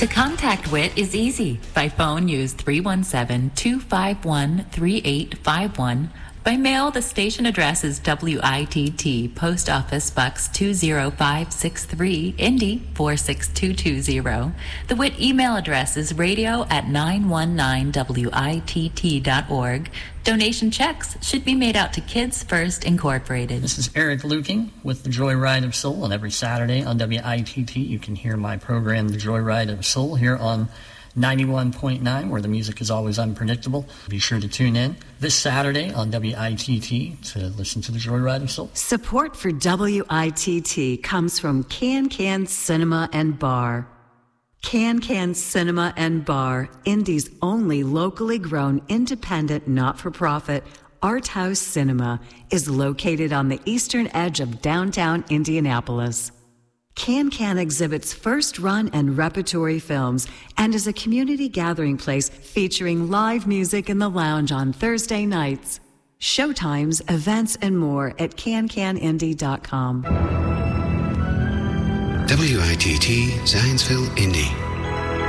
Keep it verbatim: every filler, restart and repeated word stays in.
To contact W I T is easy. By phone, use three one seven, two five one, three eight five one. By mail, the station address is W I T T, Post Office Box two zero five six three, Indy four six two two zero. The W I T email address is radio at nine one nine W I T T dot org. Donation checks should be made out to Kids First Incorporated. This is Eric Luking with The Joyride of Soul, and every Saturday on W I T T you can hear my program, The Joyride of Soul, here on ninety-one point nine, where the music is always unpredictable. Be sure to tune in this Saturday on W I T T to listen to The Joyride of Soul. Support for W I T T comes from Can Can Cinema and Bar. Can Can Cinema and Bar, Indy's only locally grown, independent, not-for-profit art house cinema, is located on the eastern edge of downtown Indianapolis. Can Can exhibits first-run and repertory films and is a community gathering place featuring live music in the lounge on Thursday nights. Showtimes, events, and more at can can indy dot com. W I T T Zionsville, Indy.